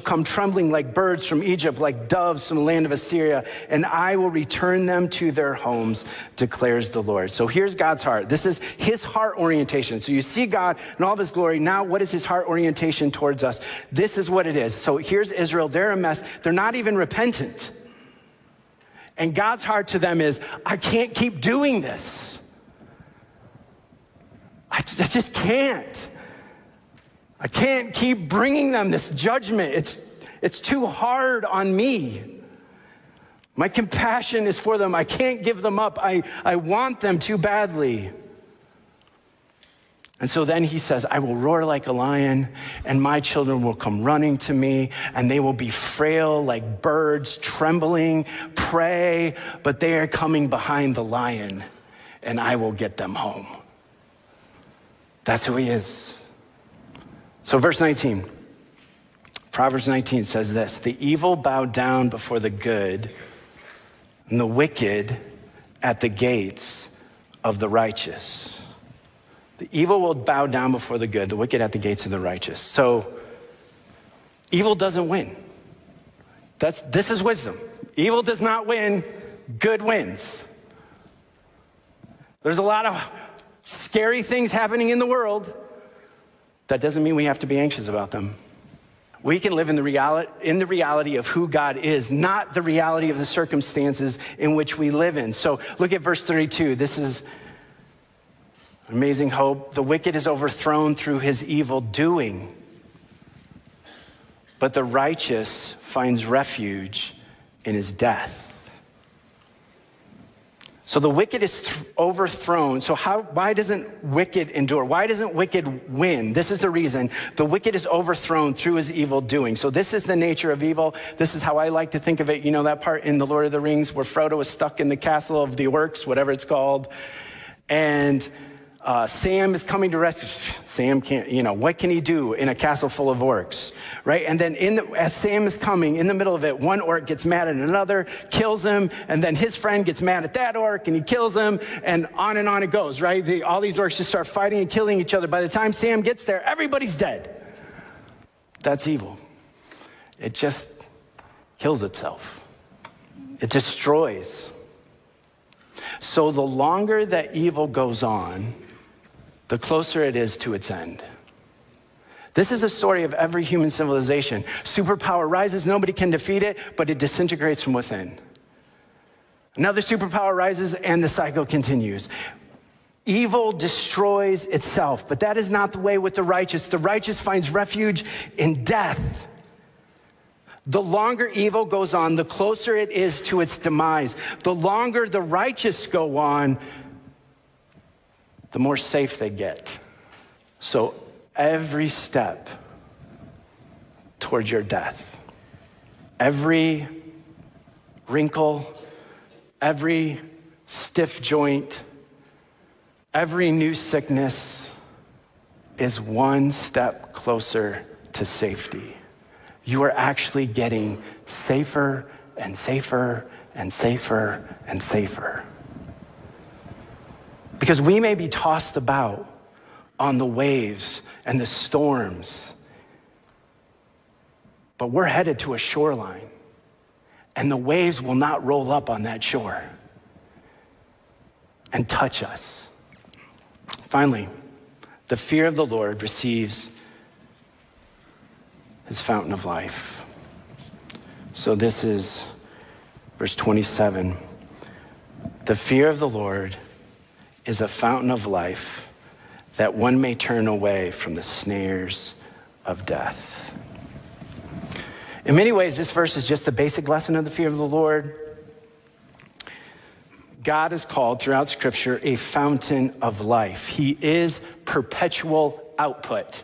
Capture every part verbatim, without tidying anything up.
come trembling like birds from Egypt, like doves from the land of Assyria, and I will return them to their homes, declares the Lord. So here's God's heart. This is his heart orientation. So you see God in all of his glory. Now, what is his heart orientation towards us? This is what it is. So here's Israel. They're a mess. They're not even repentant. And God's heart to them is, I can't keep doing this. I just can't. I can't keep bringing them this judgment. It's, it's too hard on me. My compassion is for them. I can't give them up. I, I want them too badly. And so then he says, I will roar like a lion, and my children will come running to me, and they will be frail like birds, trembling, pray, but they are coming behind the lion, and I will get them home. That's who he is. So verse nineteen, Proverbs nineteen says this, the evil bow down before the good, and the wicked at the gates of the righteous. The evil will bow down before the good, the wicked at the gates of the righteous. So evil doesn't win. That's, this is wisdom. Evil does not win, good wins. There's a lot of scary things happening in the world. That doesn't mean we have to be anxious about them. We can live in the reality, in the reality of who God is, not the reality of the circumstances in which we live in. So look at verse thirty-two. This is amazing hope. The wicked is overthrown through his evil doing, but the righteous finds refuge in his death. So the wicked is th- overthrown. So how, why doesn't wicked endure? Why doesn't wicked win? This is the reason. The wicked is overthrown through his evil doing. So this is the nature of evil. This is how I like to think of it. You know that part in The Lord of the Rings where Frodo is stuck in the castle of the orcs, whatever it's called. And uh, Sam is coming to rescue. Sam can't, you know, what can he do in a castle full of orcs, right? And then in the, as Sam is coming, in the middle of it, one orc gets mad at another, kills him, and then his friend gets mad at that orc, and he kills him, and on and on it goes, right? The, all these orcs just start fighting and killing each other. By the time Sam gets there, everybody's dead. That's evil. It just kills itself. It destroys. So the longer that evil goes on, the closer it is to its end. This is the story of every human civilization. Superpower rises, nobody can defeat it, but it disintegrates from within. Another superpower rises, and the cycle continues. Evil destroys itself, but that is not the way with the righteous. The righteous finds refuge in death. The longer evil goes on, the closer it is to its demise. The longer the righteous go on, the more safe they get. So every step towards your death, every wrinkle, every stiff joint, every new sickness is one step closer to safety. You are actually getting safer and safer and safer and safer. Because we may be tossed about on the waves and the storms, but we're headed to a shoreline, and the waves will not roll up on that shore and touch us. Finally, the fear of the Lord receives his fountain of life. So this is verse twenty-seven. The fear of the Lord is a fountain of life, that one may turn away from the snares of death. In many ways, this verse is just a basic lesson of the fear of the Lord. God is called throughout Scripture a fountain of life. He is perpetual output.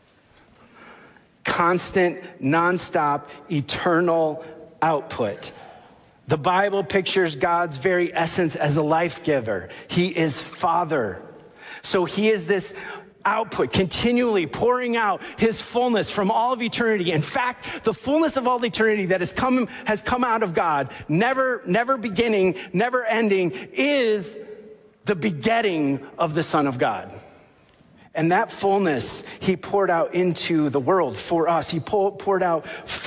Constant, nonstop, eternal output. The Bible pictures God's very essence as a life giver. He is Father. So he is this output, continually pouring out his fullness from all of eternity. In fact, the fullness of all eternity that has come, has come out of God, never, never beginning, never ending, is the begetting of the Son of God. And that fullness he poured out into the world for us. He poured out